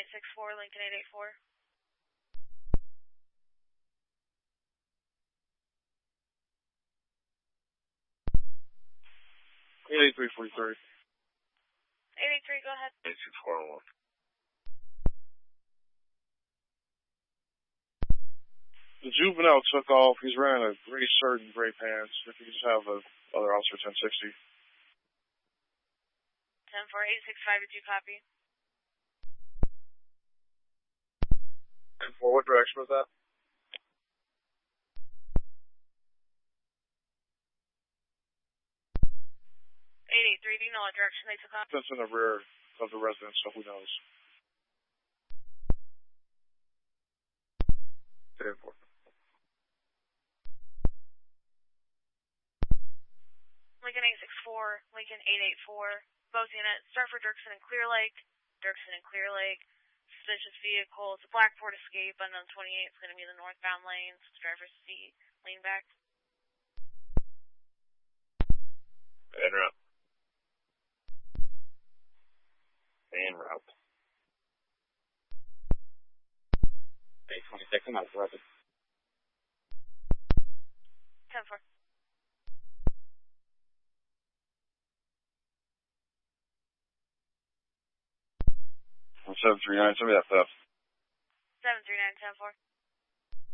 864, Lincoln 884. 88343. 883, go ahead. 8641. The juvenile took off. He's wearing a gray shirt and gray pants. If you just have the other officer 1060. 10-4, 865, did you copy? 10-4, what direction was that? 883, do you know what direction they took off? That's in the rear of the residence, so who knows? 10-4. Lincoln 864, Lincoln 884, both units, start for Dirksen and Clear Lake. Dirksen and Clear Lake. Suspicious vehicle. It's a black Ford Escape, unknown 28. It's going to be in the northbound lanes. Driver's seat, lean back. En route. En route. 826, I'm out of weapon. 10-4. 739, send me that stuff. 739, 10-4.